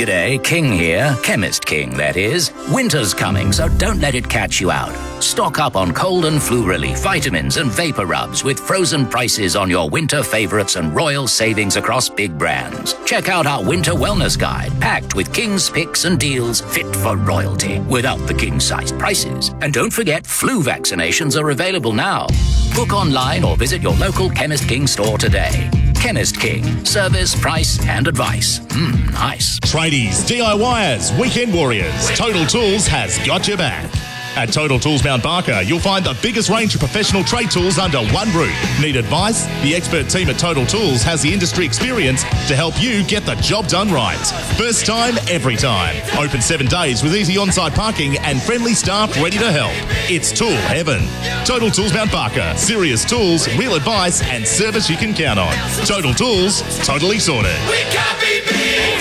G'day, King here. Chemist King, that is. Winter's coming, so don't let it catch you out. Stock up on cold and flu relief, vitamins and vapor rubs with frozen prices on your winter favourites and royal savings across big brands. Check out our winter wellness guide, packed with King's picks and deals fit for royalty, without the king-sized prices. And don't forget, flu vaccinations are available now. Book online or visit your local Chemist King store today. Chemist King. Service, price and advice. Nice. Tradies, DIYers, weekend warriors. Total Tools has got your back. At Total Tools Mount Barker, you'll find the biggest range of professional trade tools under one roof. Need advice? The expert team at Total Tools has the industry experience to help you get the job done right. First time, every time. Open 7 days with easy on-site parking and friendly staff ready to help. It's tool heaven. Total Tools Mount Barker. Serious tools, real advice and service you can count on. Total Tools, totally sorted. We can't be beat.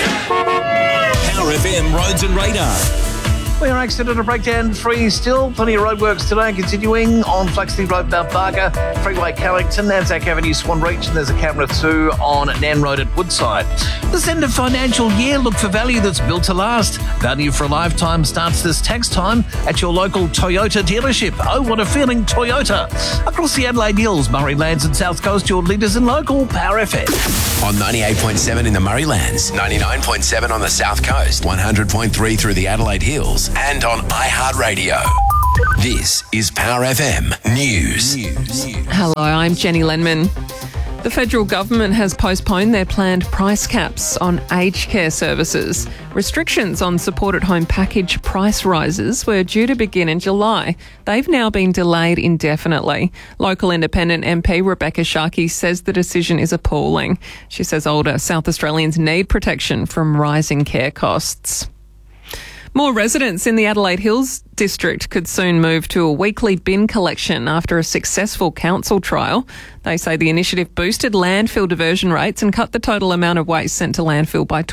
Power FM Roads and Radar. We are accident and breakdown free still. Plenty of roadworks today continuing on Flaxley Road, Mount Barker, Freeway Carrington, Anzac Avenue, Swan Reach, and there's a camera too on Nan Road at Woodside. This end of financial year, look for value that's built to last. Value for a lifetime starts this tax time at your local Toyota dealership. Oh, what a feeling, Toyota. Across the Adelaide Hills, Murray Lands and South Coast, your leaders in local Power FM. On 98.7 in the Murray Lands, 99.7 on the South Coast, 100.3 through the Adelaide Hills, and on iHeartRadio. This is Power FM News. Hello, I'm Jenny Lenman. The federal government has postponed their planned price caps on aged care services. Restrictions on support-at-home package price rises were due to begin in July. They've now been delayed indefinitely. Local Independent MP Rebecca Sharkey says the decision is appalling. She says older South Australians need protection from rising care costs. More residents in the Adelaide Hills district could soon move to a weekly bin collection after a successful council trial. They say the initiative boosted landfill diversion rates and cut the total amount of waste sent to landfill by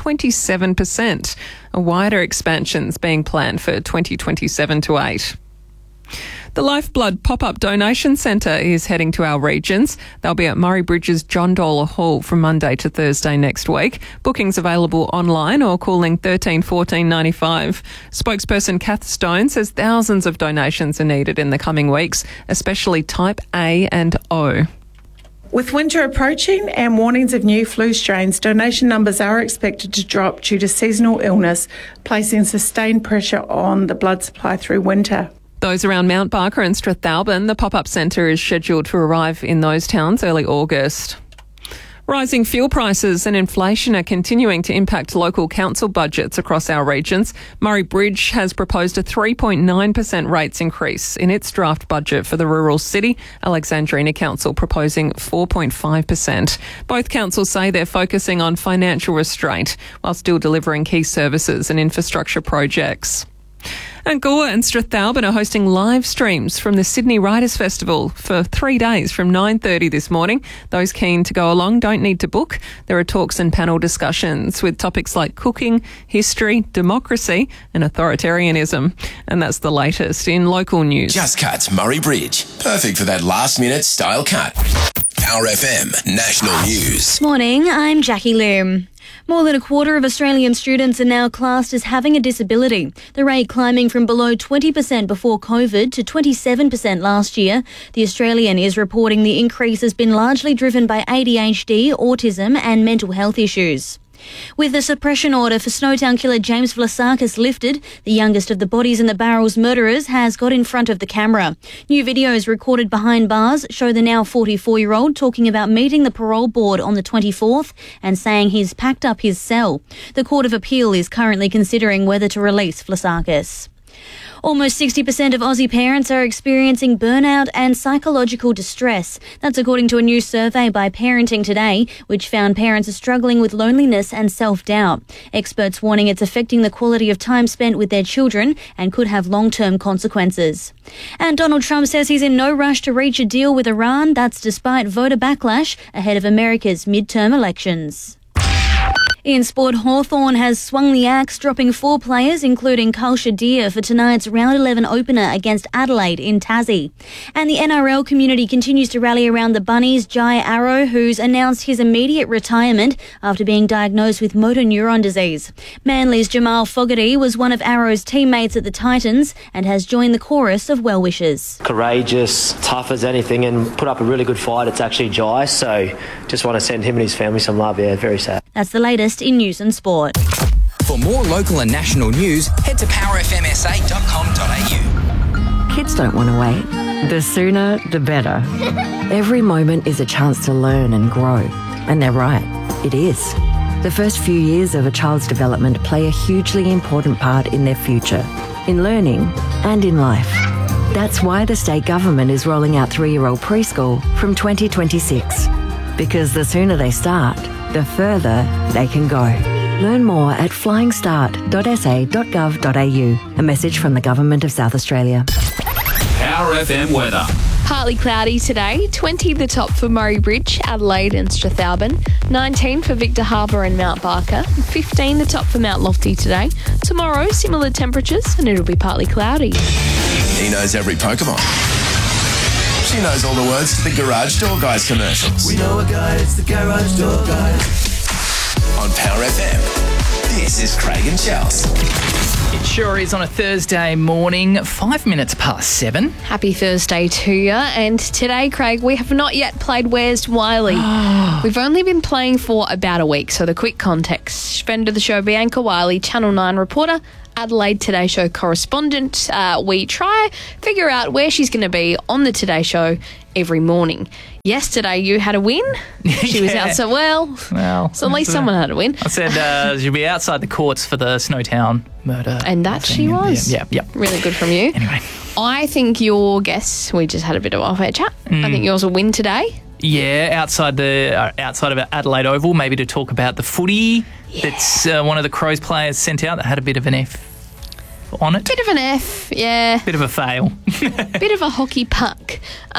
27%. A wider expansion's being planned for 2027 to 8. The Lifeblood pop-up donation centre is heading to our regions. They'll be at Murray Bridges John Dollar Hall from Monday to Thursday next week. Bookings available online or calling 13 14 95. Spokesperson Kath Stone says thousands of donations are needed in the coming weeks, especially type A and O. With winter approaching and warnings of new flu strains, donation numbers are expected to drop due to seasonal illness, placing sustained pressure on the blood supply through winter. Those around Mount Barker and Strathalbyn, the pop-up centre is scheduled to arrive in those towns early August. Rising fuel prices and inflation are continuing to impact local council budgets across our regions. Murray Bridge has proposed a 3.9% rates increase in its draft budget for the rural city. Alexandrina Council proposing 4.5%. Both councils say they're focusing on financial restraint while still delivering key services and infrastructure projects. And Gore and Strathalbyn are hosting live streams from the Sydney Writers' Festival for 3 days from 9:30 this morning. Those keen to go along don't need to book. There are talks and panel discussions with topics like cooking, history, democracy and authoritarianism. And that's the latest in local news. Just Cuts Murray Bridge. Perfect for that last-minute style cut. Power FM National News. Morning, I'm Jackie Loom. More than a quarter of Australian students are now classed as having a disability, the rate climbing from below 20% before COVID to 27% last year. The Australian is reporting the increase has been largely driven by ADHD, autism and mental health issues. With the suppression order for Snowtown killer James Vlasakis lifted, the youngest of the bodies in the barrels murderers has got in front of the camera. New videos recorded behind bars show the now 44-year-old talking about meeting the parole board on the 24th and saying he's packed up his cell. The Court of Appeal is currently considering whether to release Vlasakis. Almost 60% of Aussie parents are experiencing burnout and psychological distress. That's according to a new survey by Parenting Today, which found parents are struggling with loneliness and self-doubt. Experts warning it's affecting the quality of time spent with their children and could have long-term consequences. And Donald Trump says he's in no rush to reach a deal with Iran. That's despite voter backlash ahead of America's midterm elections. In sport, Hawthorn has swung the axe, dropping 4 players, including Carl Shadir, for tonight's Round 11 opener against Adelaide in Tassie. And the NRL community continues to rally around the Bunnies' Jai Arrow, who's announced his immediate retirement after being diagnosed with motor neuron disease. Manly's Jamal Fogarty was one of Arrow's teammates at the Titans and has joined the chorus of well-wishers. Courageous, tough as anything, and put up a really good fight. It's actually Jai, so just want to send him and his family some love. Yeah, very sad. That's the latest in news and sport. For more local and national news, head to powerfmsa.com.au. Kids don't want to wait. The sooner, the better. Every moment is a chance to learn and grow. And they're right, it is. The first few years of a child's development play a hugely important part in their future, in learning and in life. That's why the state government is rolling out 3-year-old preschool from 2026. Because the sooner they start, the further they can go. Learn more at flyingstart.sa.gov.au. A message from the Government of South Australia. Power FM weather. Partly cloudy today, 20 the top for Murray Bridge, Adelaide and Strathalbyn, 19 for Victor Harbour and Mount Barker, 15 the top for Mount Lofty today. Tomorrow, similar temperatures and it'll be partly cloudy. He knows every Pokemon. She knows all the words to the Garage Door Guys commercials. We know a guy, it's the Garage Door Guys. On Power FM, this is Craig and Chels. It sure is on a Thursday morning, 5 minutes past 7. Happy Thursday to you. And today, Craig, we have not yet played Where's Wiley. We've only been playing for about a week, so the quick context. Friend of the show, Bianca Wiley, Channel 9 reporter, Adelaide Today Show correspondent. We try figure out where she's going to be on the Today Show every morning. Yesterday, you had a win. She was out so well. So at least someone had a win. I said she'll be outside the courts for the Snowtown murder. And that she was. Yeah. Really good from you. Anyway. I think your guess, we just had a bit of off-air chat. I think yours will win today. Yeah, outside of Adelaide Oval, maybe to talk about the footy that's one of the Crows players sent out that had a bit of an F on it. Bit of an F, yeah. Bit of a fail. Bit of a hockey puck.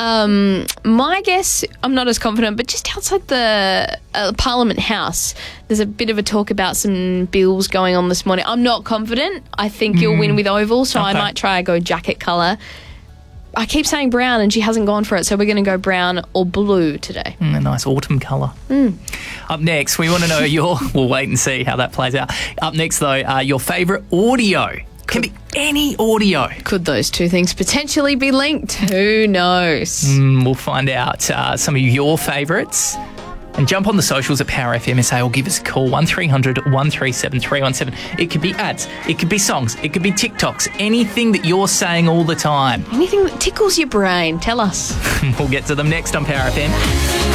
My guess, I'm not as confident, but just outside the Parliament House, there's a bit of a talk about some bills going on this morning. I'm not confident. I think you'll win with Oval, so I might try go jacket colour. I keep saying brown and she hasn't gone for it, so we're going to go brown or blue today. A nice autumn colour. Up next, we want to know we'll wait and see how that plays out. Up next, though, your favourite audio. Can be any audio. Could those two things potentially be linked? Who knows? We'll find out some of your favourites. And jump on the socials at Power FMSA or give us a call, 1300 137 317. It could be ads, it could be songs, it could be TikToks, anything that you're saying all the time. Anything that tickles your brain, tell us. We'll get to them next on Power FM.